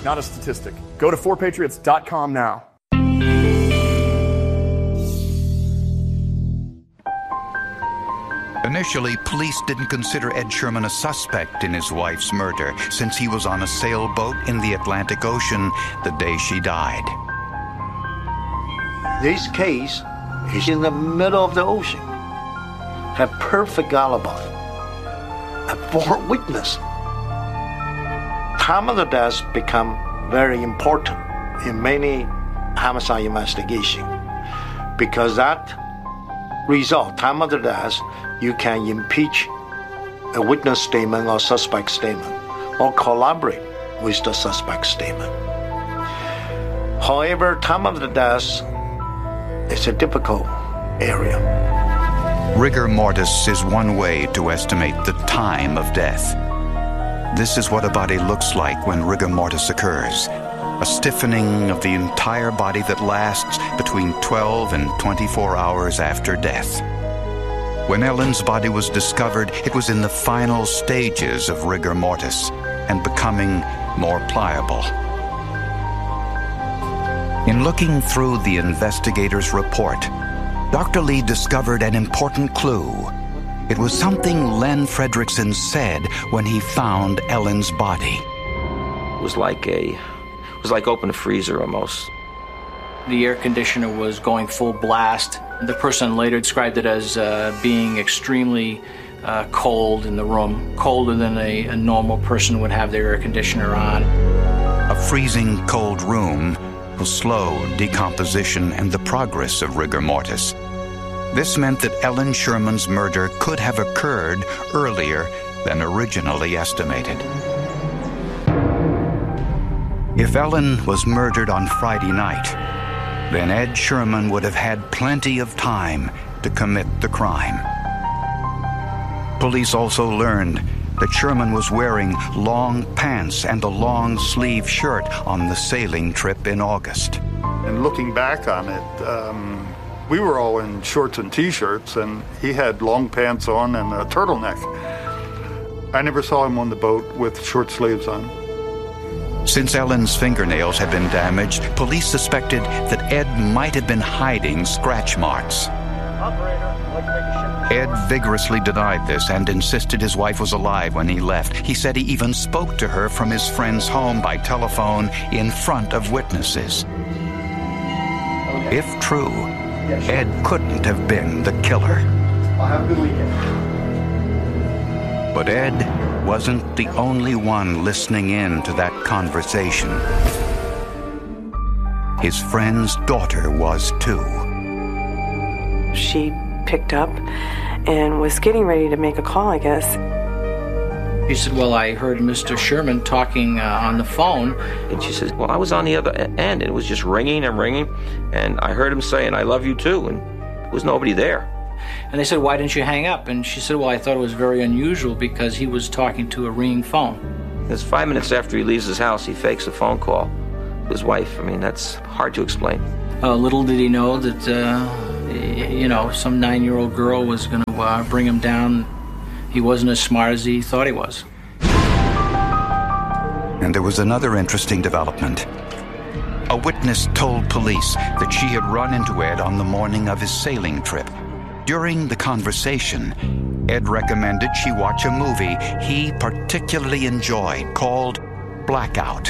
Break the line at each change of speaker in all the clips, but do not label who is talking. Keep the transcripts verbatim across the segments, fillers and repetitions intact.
not a statistic. Go to four patriots dot com now.
Initially, police didn't consider Ed Sherman a suspect in his wife's murder, since he was on a sailboat in the Atlantic Ocean the day she died.
This case is in the middle of the ocean. Have perfect alibi. A four witness. Time of the death become very important in many homicide investigation, because that result, time of the death, you can impeach a witness statement or suspect statement, or collaborate with the suspect statement. However, time of the death is a difficult area.
Rigor mortis is one way to estimate the time of death. This is what a body looks like when rigor mortis occurs. A stiffening of the entire body that lasts between twelve and twenty-four hours after death. When Ellen's body was discovered, it was in the final stages of rigor mortis and becoming more pliable. In looking through the investigator's report, Doctor Lee discovered an important clue. It was something Len Fredrickson said when he found Ellen's body.
It was like a, it was like open a freezer almost.
The air conditioner was going full blast. The person later described it as uh, being extremely uh, cold in the room, colder than a, a normal person would have their air conditioner on.
A freezing cold room will slow decomposition and the progress of rigor mortis. This meant that Ellen Sherman's murder could have occurred earlier than originally estimated. If Ellen was murdered on Friday night, then Ed Sherman would have had plenty of time to commit the crime. Police also learned that Sherman was wearing long pants and a long-sleeve shirt on the sailing trip in August.
And looking back on it, um, we were all in shorts and T-shirts, and he had long pants on and a turtleneck. I never saw him on the boat with short sleeves on.
Since Ellen's fingernails had been damaged, police suspected that Ed might have been hiding scratch marks. Ed vigorously denied this and insisted his wife was alive when he left. He said he even spoke to her from his friend's home by telephone in front of witnesses. If true, Ed couldn't have been the killer. But Ed wasn't the only one listening in to that conversation. His friend's daughter was too.
She picked up and was getting ready to make a call, I guess.
She said, well, I heard Mister Sherman talking uh, on the phone.
And she says, well, I was on the other end, and it was just ringing and ringing, and I heard him saying, I love you too, and there was nobody there.
And they said, why didn't you hang up? And she said, well, I thought it was very unusual because he was talking to a ringing phone.
It's five minutes after he leaves his house, he fakes a phone call to his wife. I mean, that's hard to explain.
Uh, little did he know that, uh, you know, some nine-year-old girl was going to uh, bring him down. He wasn't as smart as he thought he was.
And there was another interesting development. A witness told police that she had run into Ed on the morning of his sailing trip. During the conversation, Ed recommended she watch a movie he particularly enjoyed called Blackout.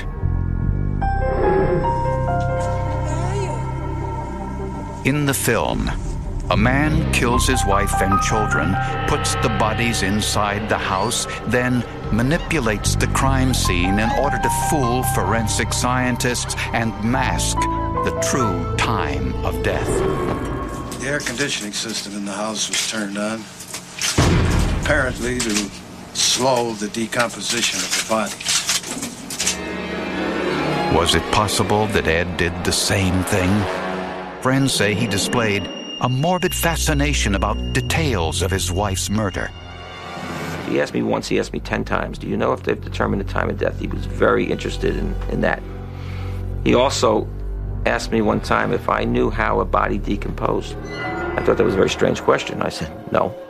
In the film, a man kills his wife and children, puts the bodies inside the house, then manipulates the crime scene in order to fool forensic scientists and mask the true time of death.
The air conditioning system in the house was turned on, apparently to slow the decomposition of the bodies.
Was it possible that Ed did the same thing? Friends say he displayed a morbid fascination about details of his wife's murder.
He asked me once, he asked me ten times, do you know if they've determined the time of death? He was very interested in, in that. He also asked me one time if I knew how a body decomposed. I thought that was a very strange question. I said, no.